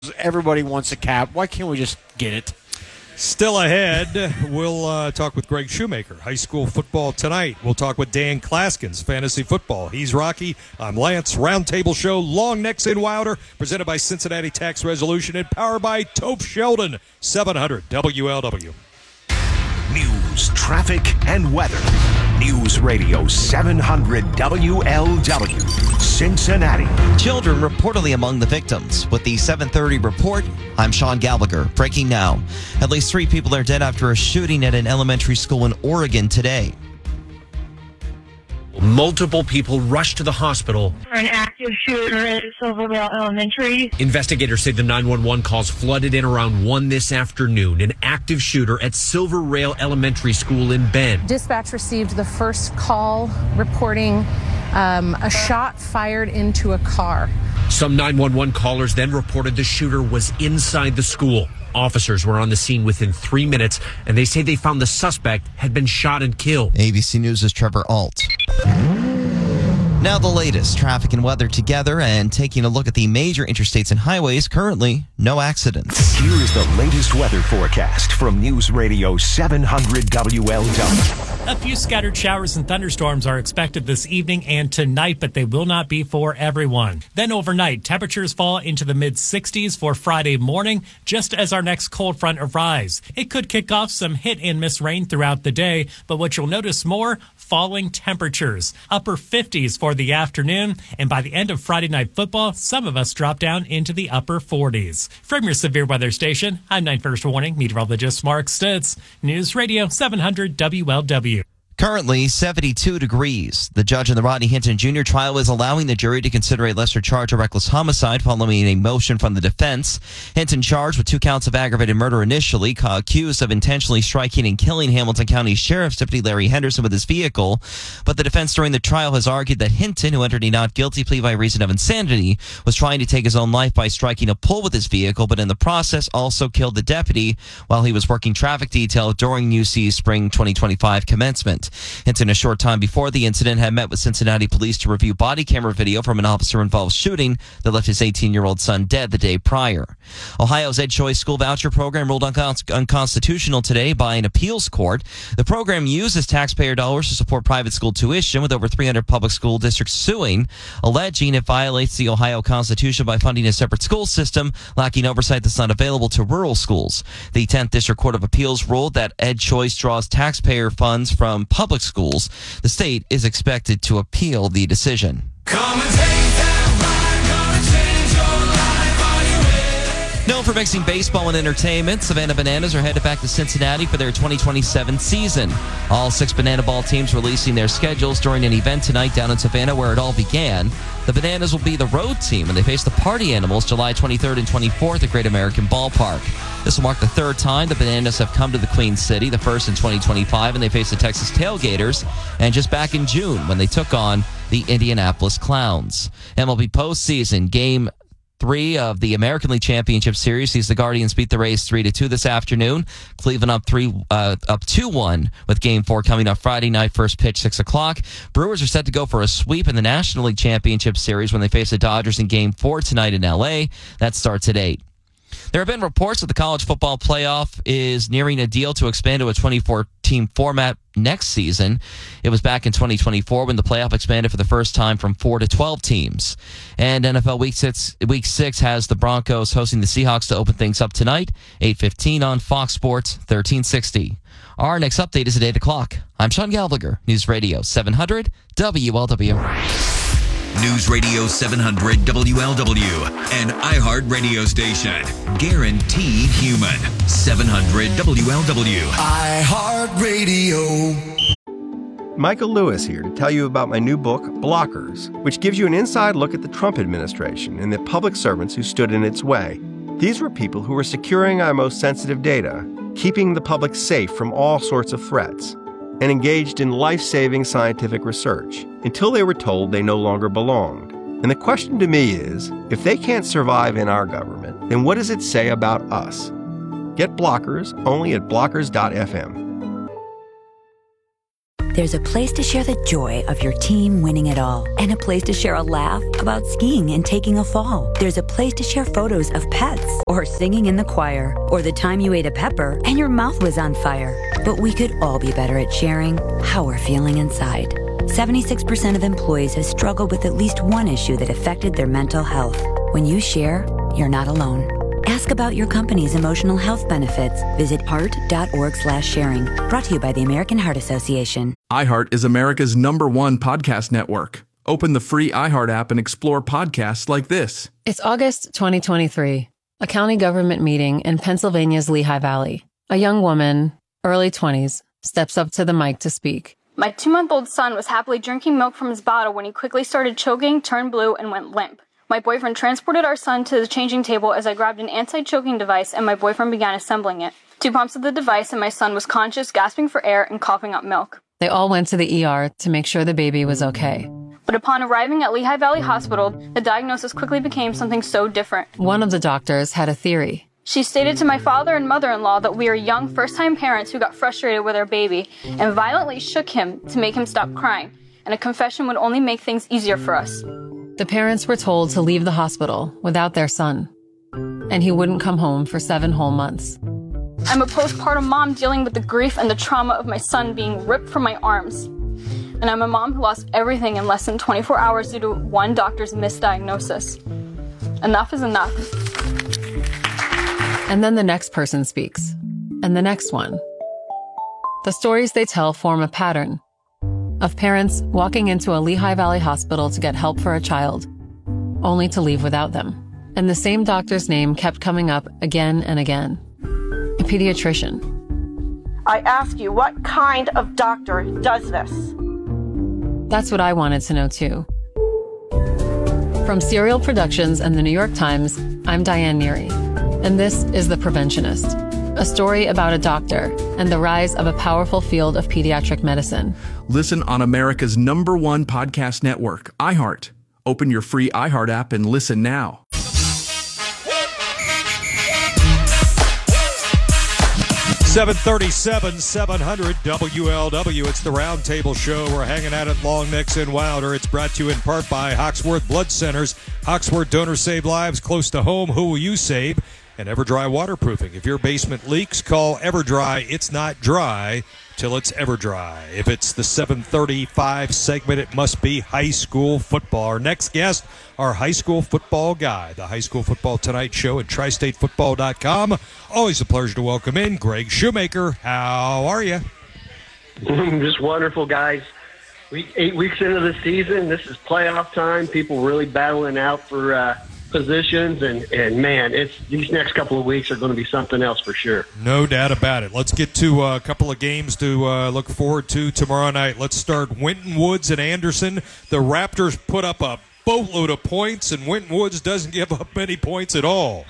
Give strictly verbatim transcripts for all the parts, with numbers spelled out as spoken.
Everybody wants a cap. Why can't we just get it? Still ahead, we'll uh, talk with Greg Shoemaker, high school football tonight. We'll talk with Dan Klaskins, fantasy football. He's Rocky. I'm Lance. Roundtable show, Long Necks in Wilder, presented by Cincinnati Tax Resolution and powered by Toph Sheldon, seven hundred W L W. News, traffic, and weather. News Radio seven hundred W L W, Cincinnati. Children reportedly among the victims. With the seven thirty report, I'm Sean Gallagher. Breaking now. At least three people are dead after a shooting at an elementary school in Oregon today. Multiple people rushed to the hospital. An active shooter at Silvervale Elementary. Investigators say the nine one one calls flooded in around one this afternoon. An active shooter at Silver Rail Elementary School in Bend. Dispatch received the first call reporting um, a shot fired into a car. Some nine one one callers then reported the shooter was inside the school. Officers were on the scene within three minutes, and they say they found the suspect had been shot and killed. A B C News' Trevor Alt. Now the latest traffic and weather together, and taking a look at the major interstates and highways. Currently, no accidents. Here is the latest weather forecast from News Radio seven hundred W L W. A few scattered showers and thunderstorms are expected this evening and tonight, but they will not be for everyone. Then overnight, temperatures fall into the mid sixties for Friday morning, just as our next cold front arrives. It could kick off some hit and miss rain throughout the day, but what you'll notice more, falling temperatures. Upper fifties for the afternoon, and by the end of Friday Night Football, some of us drop down into the upper forties. From your severe weather station, I'm nine First Warning meteorologist Mark Stutz, News Radio seven hundred W L W. Currently seventy-two degrees. The judge in the Rodney Hinton Junior trial is allowing the jury to consider a lesser charge of reckless homicide following a motion from the defense. Hinton charged with two counts of aggravated murder initially, accused of intentionally striking and killing Hamilton County Sheriff's Deputy Larry Henderson with his vehicle. But the defense during the trial has argued that Hinton, who entered a not guilty plea by reason of insanity, was trying to take his own life by striking a pole with his vehicle, but in the process also killed the deputy while he was working traffic detail during U C's spring twenty twenty-five commencement. Hinton, a short time before the incident, had met with Cincinnati police to review body camera video from an officer-involved shooting that left his eighteen-year-old son dead the day prior. Ohio's Ed Choice school voucher program ruled uncon- unconstitutional today by an appeals court. The program uses taxpayer dollars to support private school tuition, with over three hundred public school districts suing, alleging it violates the Ohio Constitution by funding a separate school system, lacking oversight that's not available to rural schools. The tenth District Court of Appeals ruled that Ed Choice draws taxpayer funds from public schools. The state is expected to appeal the decision. Come and take that ride, gonna change your life, are you ready? Known for mixing baseball and entertainment, Savannah Bananas are headed back to Cincinnati for their twenty twenty-seven season. All six Banana Ball teams releasing their schedules during an event tonight down in Savannah where it all began. The Bananas will be the road team when they face the Party Animals July twenty-third and twenty-fourth at Great American Ballpark. This will mark the third time the Bananas have come to the Queen City, the first in twenty twenty-five, and they face the Texas Tailgaters, and just back in June when they took on the Indianapolis Clowns. M L B postseason game three of the American League Championship Series sees the Guardians beat the Rays three to two this afternoon. Cleveland up three, uh, up two one with game four coming up Friday night, first pitch six o'clock. Brewers are set to go for a sweep in the National League Championship Series when they face the Dodgers in game four tonight in L A. That starts at eight. There have been reports that the college football playoff is nearing a deal to expand to a twenty-four team format next season. It was back in twenty twenty-four when the playoff expanded for the first time from four to twelve teams. And N F L Week six, week six has the Broncos hosting the Seahawks to open things up tonight, eight fifteen on Fox Sports, thirteen sixty. Our next update is at eight o'clock. I'm Sean Gallagher, News Radio seven hundred W L W. News Radio seven hundred W L W, an iHeart radio station. Guaranteed human. seven hundred W L W. iHeart Radio. Michael Lewis here to tell you about my new book, Blockers, which gives you an inside look at the Trump administration and the public servants who stood in its way. These were people who were securing our most sensitive data, keeping the public safe from all sorts of threats, and engaged in life-saving scientific research until they were told they no longer belonged. And the question to me is, if they can't survive in our government, then what does it say about us? Get Blockers only at blockers dot f m. There's a place to share the joy of your team winning it all, and a place to share a laugh about skiing and taking a fall. There's a place to share photos of pets, or singing in the choir, or the time you ate a pepper and your mouth was on fire. But we could all be better at sharing how we're feeling inside. seventy-six percent of employees have struggled with at least one issue that affected their mental health. When you share, you're not alone. Ask about your company's emotional health benefits. Visit heart.org slash sharing. Brought to you by the American Heart Association. iHeart is America's number one podcast network. Open the free iHeart app and explore podcasts like this. It's August twenty twenty-three, a county government meeting in Pennsylvania's Lehigh Valley. A young woman, early twenties, steps up to the mic to speak. My two-month-old son was happily drinking milk from his bottle when he quickly started choking, turned blue, and went limp. My boyfriend transported our son to the changing table as I grabbed an anti-choking device and my boyfriend began assembling it. Two pumps of the device and my son was conscious, gasping for air, and coughing up milk. They all went to the E R to make sure the baby was okay. But upon arriving at Lehigh Valley Hospital, the diagnosis quickly became something so different. One of the doctors had a theory. She stated to my father and mother-in-law that we are young first-time parents who got frustrated with our baby and violently shook him to make him stop crying, and a confession would only make things easier for us. The parents were told to leave the hospital without their son, and he wouldn't come home for seven whole months. I'm a postpartum mom dealing with the grief and the trauma of my son being ripped from my arms. And I'm a mom who lost everything in less than twenty-four hours due to one doctor's misdiagnosis. Enough is enough. And then the next person speaks, and the next one. The stories they tell form a pattern of parents walking into a Lehigh Valley hospital to get help for a child, only to leave without them. And the same doctor's name kept coming up again and again. A pediatrician. I ask you, what kind of doctor does this? That's what I wanted to know too. From Serial Productions and the New York Times, I'm Diane Neary, and this is The Preventionist, a story about a doctor and the rise of a powerful field of pediatric medicine. Listen on America's number one podcast network, iHeart. Open your free iHeart app and listen now. seven thirty-seven, seven hundred W L W. It's the Roundtable Show. We're hanging out at Long Necks in Wilder. It's brought to you in part by Hawksworth Blood Centers. Hawksworth Donors Save Lives close to home. Who will you save? And EverDry Waterproofing. If your basement leaks, call EverDry. It's not dry till it's EverDry. If it's the seven thirty-five segment, it must be high school football. Our next guest, our high school football guy, the High School Football Tonight Show at tri state football dot com. Always a pleasure to welcome in Greg Shoemaker. How are you? Just wonderful, guys. We, eight weeks into the season, this is playoff time. People really battling out for uh, positions, and, and man, it's these next couple of weeks are going to be something else for sure. No doubt about it. Let's get to a couple of games to uh, look forward to tomorrow night. Let's start Winton Woods and Anderson. The Raptors put up a boatload of points, and Winton Woods doesn't give up many points at all.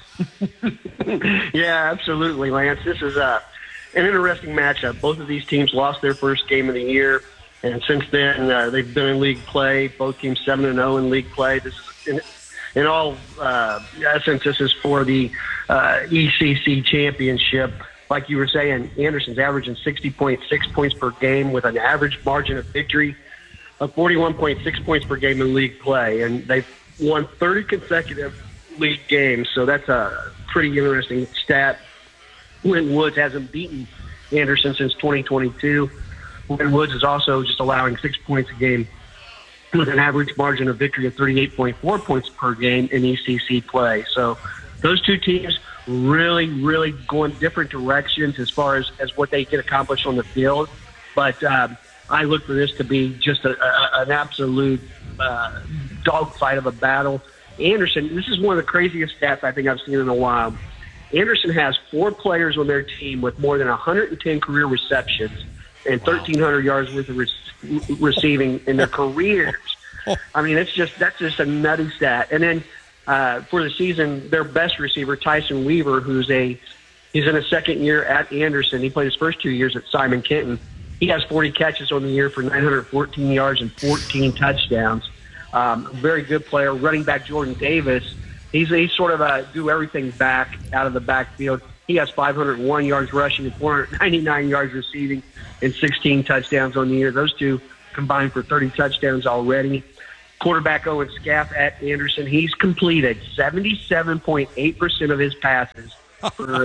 Yeah, absolutely, Lance. This is uh, an interesting matchup. Both of these teams lost their first game of the year, and since then uh, they've been in league play. Both teams seven and zero in league play. This is in, in all uh, essence, this is for the uh, E C C championship. Like you were saying, Anderson's averaging sixty point six points per game with an average margin of victory of forty-one point six points per game in league play, and they've won thirty consecutive league games, so that's a pretty interesting stat. Winton Woods hasn't beaten Anderson since twenty twenty-two. Winton Woods is also just allowing six points a game with an average margin of victory of thirty-eight point four points per game in E C C play. So those two teams really, really going different directions as far as, as what they can accomplish on the field. But um, I look for this to be just a, a, an absolute uh, dogfight of a battle. Anderson, this is one of the craziest stats I think I've seen in a while. Anderson has four players on their team with more than one hundred ten career receptions and thirteen hundred yards worth of re- receiving in their careers. I mean, it's just that's just a nutty stat. And then uh, for the season, their best receiver, Tyson Weaver, who's a he's in a second year at Anderson. He played his first two years at Simon Kenton. He has forty catches on the year for nine hundred fourteen yards and fourteen touchdowns. Um, very good player. Running back Jordan Davis, he's he's sort of a do everything back out of the backfield. He has five hundred one yards rushing and four hundred ninety-nine yards receiving and sixteen touchdowns on the year. Those two combined for thirty touchdowns already. Quarterback Owen Scaff at Anderson, he's completed seventy-seven point eight percent of his passes for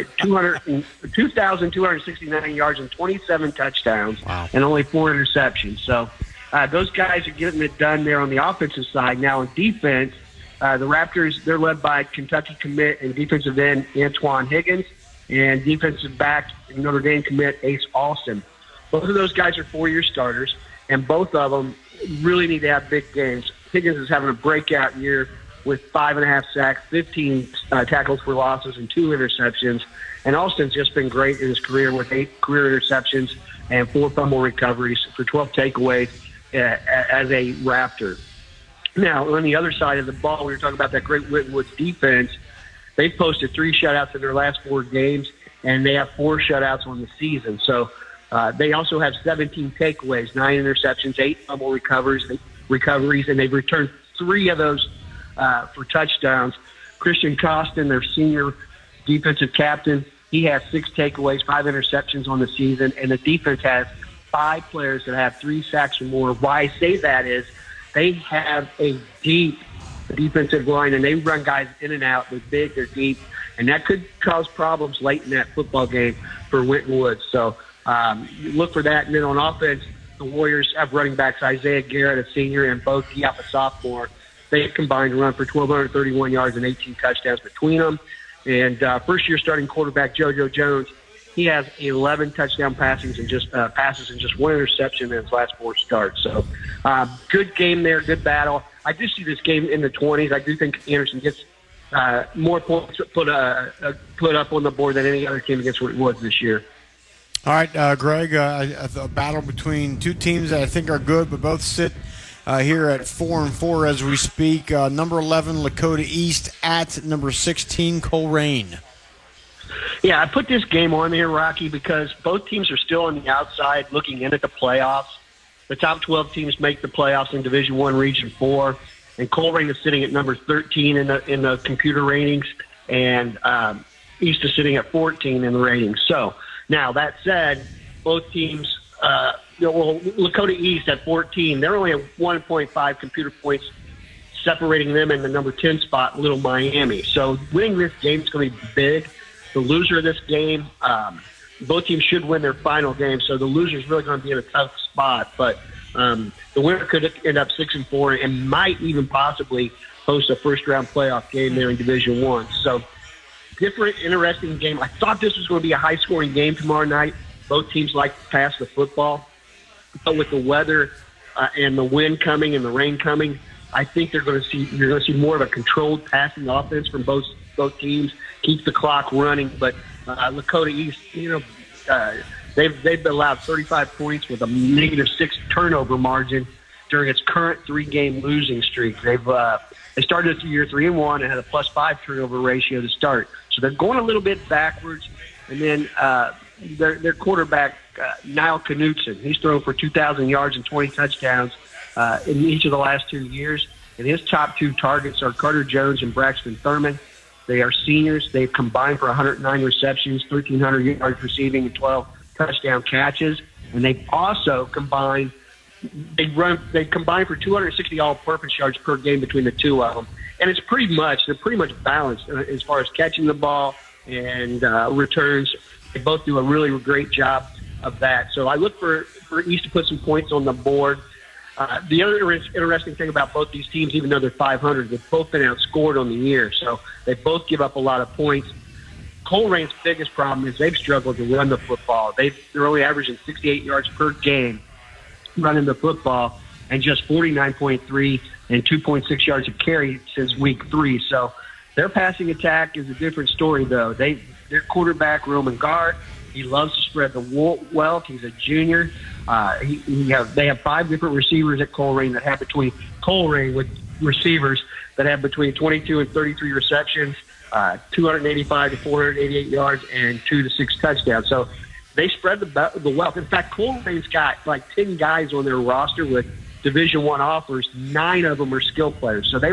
two thousand two hundred sixty-nine yards and twenty-seven touchdowns wow. and only four interceptions. So uh, those guys are getting it done there on the offensive side. Now on defense, uh, the Raptors, they're led by Kentucky commit and defensive end Antoine Higgins and defensive back Notre Dame commit Ace Austin. Both of those guys are four-year starters, and both of them really need to have big games. Higgins is having a breakout year with five and a half sacks, fifteen uh, tackles for losses, and two interceptions. And Austin's just been great in his career with eight career interceptions and four fumble recoveries for twelve takeaways uh, as a Raptor. Now, on the other side of the ball, we were talking about that great Wittenwoods defense. They've posted three shutouts in their last four games, and they have four shutouts on the season. So uh, they also have seventeen takeaways, nine interceptions, eight fumble recoveries, recoveries, and they've returned three of those uh, for touchdowns. Christian Costin, their senior defensive captain, he has six takeaways, five interceptions on the season, and the defense has five players that have three sacks or more. Why I say that is they have a deep defensive line, and they run guys in and out. They're big, they're deep, and that could cause problems late in that football game for Winton Woods. So um, look for that. And then on offense, the Warriors have running backs Isaiah Garrett, a senior, and Bo Diop, a sophomore. They combined to run for one thousand two hundred thirty-one yards and eighteen touchdowns between them. And uh, first-year starting quarterback JoJo Jones, he has eleven touchdown passings and just uh, passes and just one interception in his last four starts. So uh, good game there, good battle. I do see this game in the twenties. I do think Anderson gets uh, more points put uh, uh, put up on the board than any other team against Winton Woods this year. All right, uh, Greg, uh, a battle between two teams that I think are good, but both sit uh, here at four and four as we speak. Uh, number eleven, Lakota East at number sixteen, Colerain. Yeah, I put this game on here, Rocky, because both teams are still on the outside looking in at the playoffs. The top twelve teams make the playoffs in Division One, Region Four, and Colerain is sitting at number thirteen in the in the computer ratings, and um, East is sitting at fourteen in the ratings. So now that said, both teams, uh, you know, well, Lakota East at fourteen, they're only at one point five computer points separating them in the number ten spot, Little Miami. So winning this game is going to be big. The loser of this game, um, both teams should win their final game, so the loser is really going to be in a tough spot. But um, the winner could end up six and four, and might even possibly host a first-round playoff game there in Division One. So, different, interesting game. I thought this was going to be a high-scoring game tomorrow night. Both teams like to pass the football, but with the weather uh, and the wind coming and the rain coming, I think they're going to see you're going to see more of a controlled passing offense from both both teams. Keep the clock running, but uh, Lakota East, you know, uh, they've they've allowed thirty-five points with a negative six turnover margin during its current three-game losing streak. They've uh, they started the year three and one and had a plus five turnover ratio to start, so they're going a little bit backwards. And then uh, their their quarterback uh, Niall Knutson, he's thrown for two thousand yards and twenty touchdowns uh, in each of the last two years, and his top two targets are Carter Jones and Braxton Thurman. They are seniors. They've combined for one hundred nine receptions, thirteen hundred yards receiving, and twelve touchdown catches. And they've also combined they run they combined for two hundred sixty all-purpose yards per game between the two of them. And it's pretty much they're pretty much balanced as far as catching the ball and uh, returns. They both do a really great job of that. So I look for for East to put some points on the board. Uh, the other interesting thing about both these teams, even though they're five hundred, they've both been outscored on the year, so they both give up a lot of points. Colerain's biggest problem is they've struggled to run the football. They've, they're only averaging sixty-eight yards per game running the football, and just forty-nine point three and two point six yards a carry since week three. So their passing attack is a different story, though. They their quarterback, Roman Gard, he loves to spread the wealth. He's a junior. Uh, he, he have, they have five different receivers at Colerain that have between Colerain with receivers that have between twenty-two and thirty-three receptions, uh, two hundred eighty-five to four hundred eighty-eight yards, and two to six touchdowns. So they spread the the wealth. In fact, Colerain's got like ten guys on their roster with Division One offers. Nine of them are skill players. So they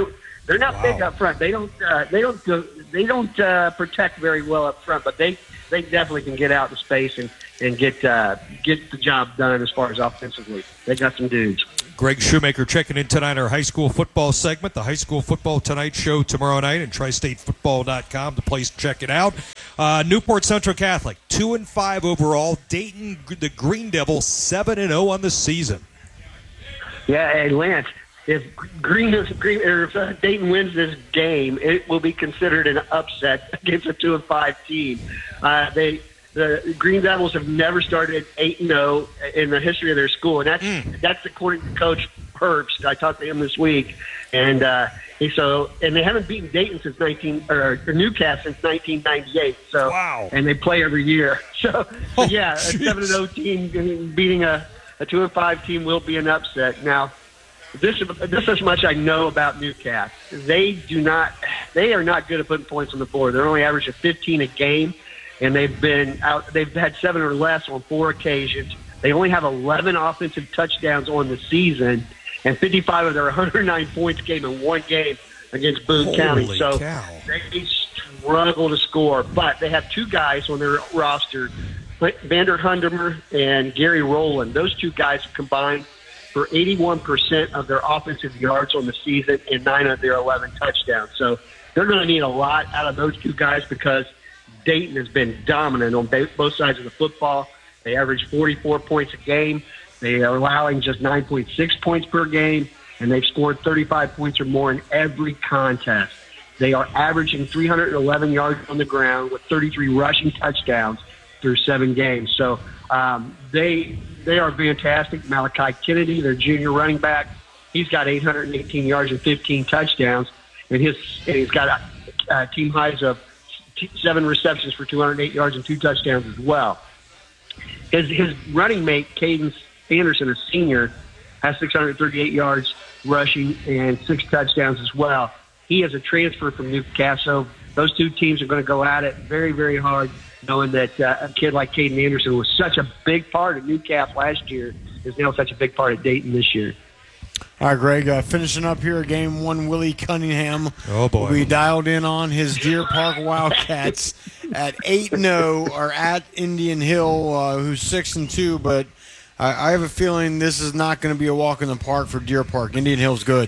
They're not Wow. big up front. They don't. Uh, they don't. Uh, they don't uh, protect very well up front, but they they definitely can get out in space and and get uh, get the job done as far as offensively. They got some dudes. Greg Shoemaker checking in tonight, our high school football segment, the High School Football Tonight show tomorrow night at tri state football dot com, the place to check it out. Uh, Newport Central Catholic, two and five overall. Dayton, the Green Devils, seven and zero on the season. Yeah, hey Lance, if Green, Green or if uh, Dayton wins this game, it will be considered an upset against a two and five team. Uh, they. The Green Devils have never started eight and zero in the history of their school, and that's mm. that's according to Coach Herbst. I talked to him this week, and uh, he so and they haven't beaten Dayton since nineteen or, or Newcastle since nineteen ninety-eight. So wow, and they play every year. So, oh, so yeah, geez. a seven and zero team beating a a two and five team will be an upset. Now, this this is much I know about Newcastle. They do not they are not good at putting points on the board. They're only averaging fifteen a game. And they've been out. They've had seven or less on four occasions. They only have eleven offensive touchdowns on the season, and fifty-five of their one hundred nine points came in one game against Boone Holy County. So cow. they struggle to score. But they have two guys on their roster, Vander Hundemer and Gary Rowland. Those two guys combined for eighty-one percent of their offensive yards on the season and nine of their eleven touchdowns. So they're going to need a lot out of those two guys because Dayton has been dominant on both sides of the football. They average forty-four points a game. They are allowing just nine point six points per game, and they've scored thirty-five points or more in every contest. They are averaging three hundred eleven yards on the ground with thirty-three rushing touchdowns through seven games. So um, they they are fantastic. Malachi Kennedy, their junior running back, he's got eight hundred eighteen yards and fifteen touchdowns, and his and he's got a, a team highs of seven receptions for two hundred eight yards and two touchdowns as well. His his running mate, Cadence Anderson, a senior, has six hundred thirty-eight yards rushing and six touchdowns as well. He has a transfer from Newcastle. Those two teams are going to go at it very, very hard, knowing that uh, a kid like Caden Anderson was such a big part of Newcastle last year, is now such a big part of Dayton this year. All right, Greg, uh, finishing up here, game one, Willie Cunningham oh boy. will be dialed in on his Deer Park Wildcats at eight and oh, are at Indian Hill, uh, who's six and two, but I, I have a feeling this is not going to be a walk in the park for Deer Park. Indian Hill's good.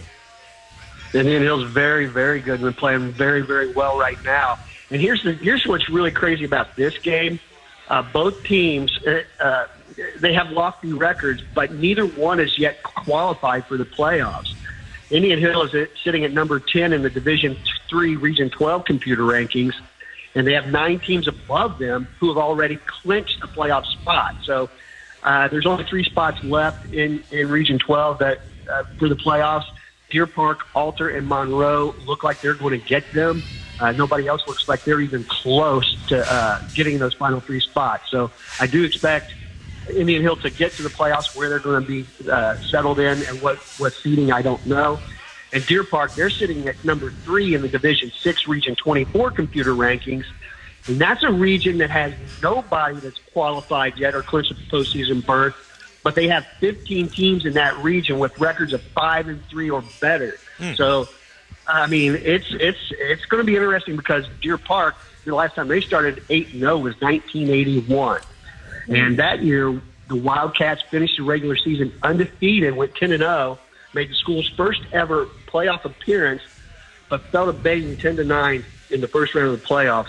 Indian Hill's very, very good. They're playing very, very well right now. And here's the here's what's really crazy about this game. Uh, both teams, uh, they have lofty records, but neither one has yet qualified for the playoffs. Indian Hill is sitting at number ten in the Division three Region twelve computer rankings, and they have nine teams above them who have already clinched a playoff spot. So uh, there's only three spots left in, in Region twelve that uh, for the playoffs. Deer Park, Alter, and Monroe look like they're going to get them. Uh, nobody else looks like they're even close to uh, getting those final three spots. So I do expect Indian Hill to get to the playoffs. Where they're going to be uh, settled in and what, what seeding, I don't know. And Deer Park, they're sitting at number three in the Division six Region twenty-four computer rankings. And that's a region that has nobody that's qualified yet or clinched a postseason berth. But they have fifteen teams in that region with records of five and three or better. Mm. So, I mean, it's it's it's going to be interesting because Deer Park, the last time they started eight and zero was nineteen eighty-one, mm. and that year the Wildcats finished the regular season undefeated, went ten and zero, made the school's first ever playoff appearance, but fell to Basin ten to nine in the first round of the playoffs.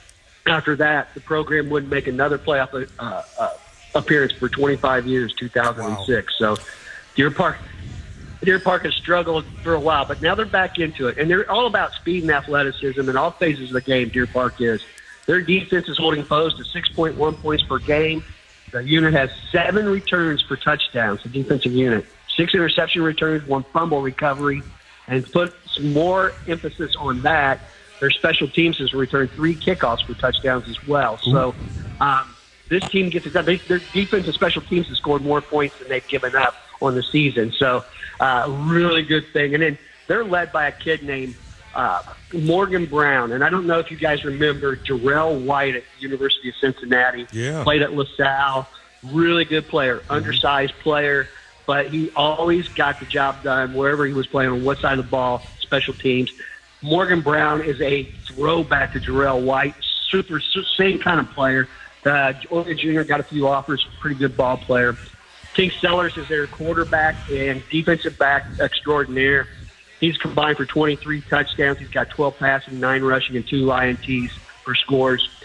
After that, the program wouldn't make another playoff uh, uh, appearance for twenty-five years, two thousand six. Wow. So Deer Park Deer Park has struggled for a while, but now they're back into it. And they're all about speed and athleticism in all phases of the game, Deer Park is. Their defense is holding foes to six point one points per game. The unit has seven returns for touchdowns, the defensive unit. Six interception returns, one fumble recovery. And to put some more emphasis on that, their special teams has returned three kickoffs for touchdowns as well. So um, this team gets it done. They, their defense and special teams have scored more points than they've given up on the season. So uh, really good thing. And then they're led by a kid named uh, Morgan Brown. And I don't know if you guys remember Jarrell White at the University of Cincinnati. Yeah. Played at LaSalle. Really good player, undersized player. But he always got the job done wherever he was playing, on what side of the ball, special teams. Morgan Brown is a throwback to Jarrell White, super, same kind of player. Uh, Oregon Junior got a few offers, pretty good ball player. King Sellers is their quarterback and defensive back extraordinaire. He's combined for twenty-three touchdowns. He's got twelve passing, nine rushing, and two I N Ts for scores.